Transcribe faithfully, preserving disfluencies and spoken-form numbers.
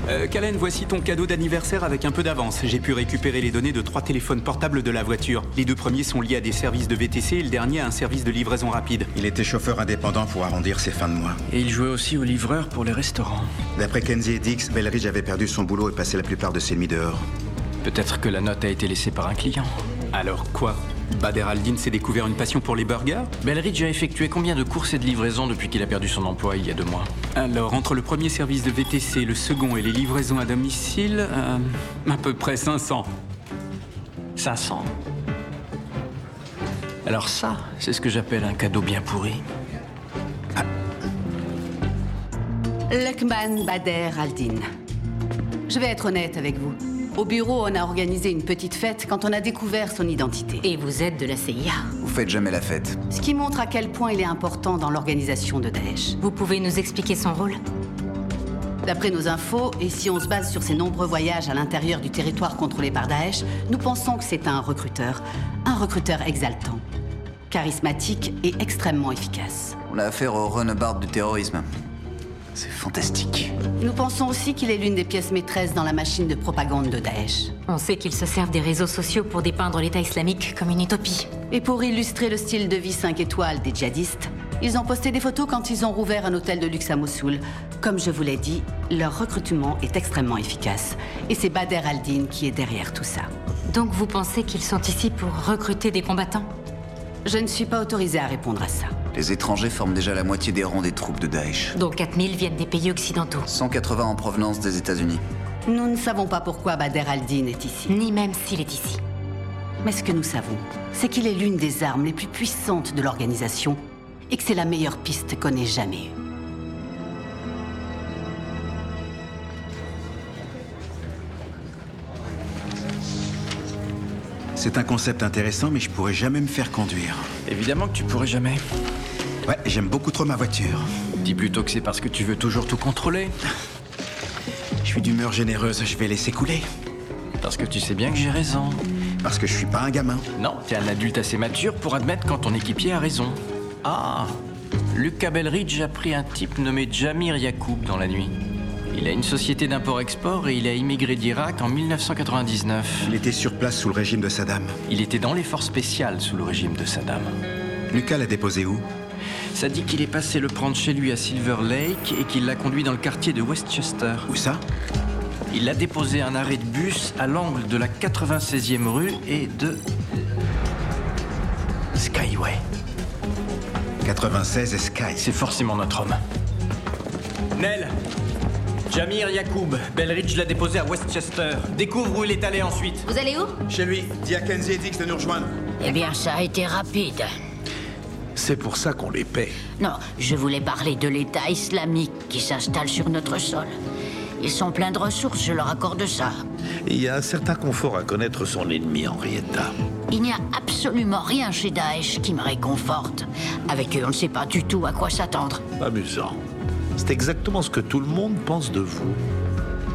Euh, Kalen, voici ton cadeau d'anniversaire avec un peu d'avance. J'ai pu récupérer les données de trois téléphones portables de la voiture. Les deux premiers sont liés à des services de V T C et le dernier à un service de livraison rapide. Il était chauffeur indépendant pour arrondir ses fins de mois. Et il jouait aussi au livreur pour les restaurants. D'après Kenzie et Dix, Belridge avait perdu son boulot et passé la plupart de ses nuits dehors. Peut-être que la note a été laissée par un client. Alors quoi? Bader Aldin s'est découvert une passion pour les burgers? Belridge a effectué combien de courses et de livraisons depuis qu'il a perdu son emploi il y a deux mois? Alors, entre le premier service de V T C, le second et les livraisons à domicile, euh, à peu près cinq cents. cinq cents. Alors ça, c'est ce que j'appelle un cadeau bien pourri. Ah. Luqman Bader Aldin. Je vais être honnête avec vous. Au bureau, on a organisé une petite fête quand on a découvert son identité. Et vous êtes de la C I A. Vous faites jamais la fête. Ce qui montre à quel point il est important dans l'organisation de Daesh. Vous pouvez nous expliquer son rôle? D'après nos infos, et si on se base sur ses nombreux voyages à l'intérieur du territoire contrôlé par Daesh, nous pensons que c'est un recruteur. Un recruteur exaltant, charismatique et extrêmement efficace. On a affaire au renebard du terrorisme. C'est fantastique. Nous pensons aussi qu'il est l'une des pièces maîtresses dans la machine de propagande de Daesh. On sait qu'ils se servent des réseaux sociaux pour dépeindre l'État islamique comme une utopie. Et pour illustrer le style de vie cinq étoiles des djihadistes, ils ont posté des photos quand ils ont rouvert un hôtel de luxe à Mossoul. Comme je vous l'ai dit, leur recrutement est extrêmement efficace. Et c'est Bader Aldin qui est derrière tout ça. Donc vous pensez qu'ils sont ici pour recruter des combattants? Je ne suis pas autorisée à répondre à ça. Les étrangers forment déjà la moitié des rangs des troupes de Daesh. Dont quatre mille viennent des pays occidentaux. cent quatre-vingts en provenance des États-Unis. Nous ne savons pas pourquoi Bader Aldin est ici. Ni même s'il est ici. Mais ce que nous savons, c'est qu'il est l'une des armes les plus puissantes de l'organisation et que c'est la meilleure piste qu'on ait jamais eue. C'est un concept intéressant, mais je pourrais jamais me faire conduire. Évidemment que tu pourrais jamais. Ouais, j'aime beaucoup trop ma voiture. Dis plutôt que c'est parce que tu veux toujours tout contrôler. Je suis d'humeur généreuse, je vais laisser couler. Parce que tu sais bien que j'ai raison. Parce que je suis pas un gamin. Non, t'es un adulte assez mature pour admettre quand ton équipier a raison. Ah, Lucas Belridge a pris un type nommé Jamir Yacoub dans la nuit. Il a une société d'import-export et il a immigré d'Irak en mille neuf cent quatre-vingt-dix-neuf. Il était sur place sous le régime de Saddam. Il était dans les forces spéciales sous le régime de Saddam. Lucas l'a déposé où? Ça dit qu'il est passé le prendre chez lui à Silver Lake et qu'il l'a conduit dans le quartier de Westchester. Où ça? Il l'a déposé à un arrêt de bus à l'angle de la quatre-vingt-seizième rue et de... Skyway. quatre-vingt-seize et Sky. C'est forcément notre homme. Nell! Jamir Yacoub, Belridge l'a déposé à Westchester. Découvre où il est allé ensuite. Vous allez où? Chez lui, dis à Kenzie et Dix de nous rejoindre. Eh bien, ça a été rapide. C'est pour ça qu'on les paie. Non, je voulais parler de l'État islamique qui s'installe sur notre sol. Ils sont pleins de ressources, je leur accorde ça. Et il y a un certain confort à connaître son ennemi, Henrietta. Il n'y a absolument rien chez Daesh qui me réconforte. Avec eux, on ne sait pas du tout à quoi s'attendre. Amusant. C'est exactement ce que tout le monde pense de vous.